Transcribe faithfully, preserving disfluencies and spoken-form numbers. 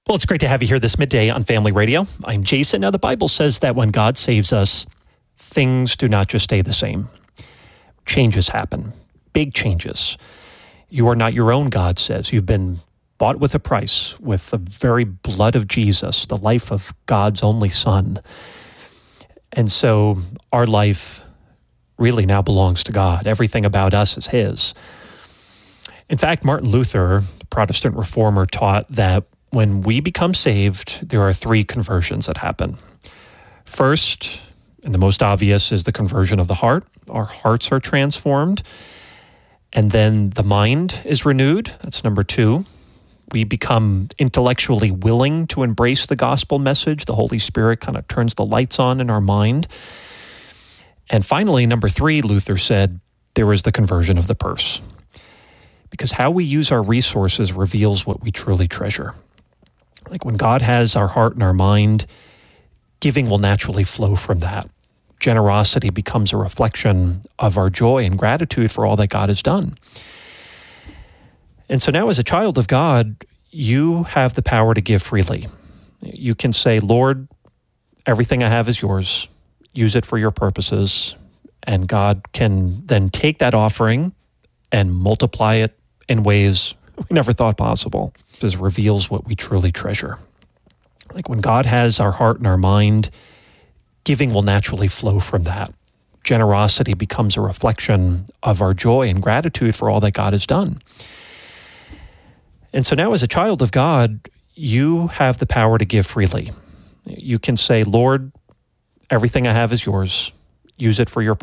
Well, it's great to have you here this midday on Family Radio. I'm Jason. Now, the Bible says that when God saves us, things do not just stay the same. Changes happen, big changes. You are not your own, God says. You've been bought with a price, with the very blood of Jesus, the life of God's only Son. And so our life really now belongs to God. Everything about us is His. In fact, Martin Luther, the Protestant reformer, taught that when we become saved, there are three conversions that happen. First, and the most obvious, is the conversion of the heart. Our hearts are transformed. And then the mind is renewed. That's number two. We become intellectually willing to embrace the gospel message. The Holy Spirit kind of turns the lights on in our mind. And finally, number three, Luther said, there is the conversion of the purse. Because how we use our resources reveals what we truly treasure. Like when God has our heart and our mind, giving will naturally flow from that. Generosity becomes a reflection of our joy and gratitude for all that God has done. And so now as a child of God, you have the power to give freely. You can say, Lord, everything I have is yours. Use it for your purposes. And God can then take that offering and multiply it in ways we never thought possible. This reveals what we truly treasure. Like when God has our heart and our mind, giving will naturally flow from that. Generosity becomes a reflection of our joy and gratitude for all that God has done. And so now as a child of God, you have the power to give freely. You can say, Lord, everything I have is yours. Use it for your